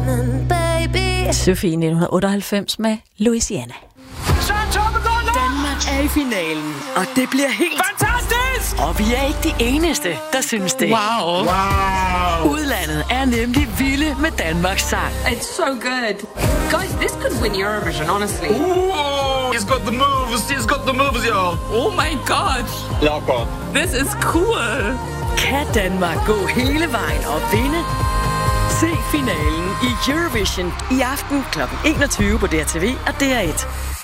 Sofie 1998 med Louisiana. Danmark er i finalen, og det bliver helt fantastisk! Og vi er ikke de eneste, der synes det. Wow. Udlandet er nemlig vilde med Danmarks sang. It's so good. Guys, this could win Eurovision, honestly. Ooh, he's got the moves. He's got the moves, y'all. Oh my god. Locker. This is cool. Kan Danmark gå hele vejen og vinde? Se finalen i Eurovision i aften kl. 21 på DRTV og DR1.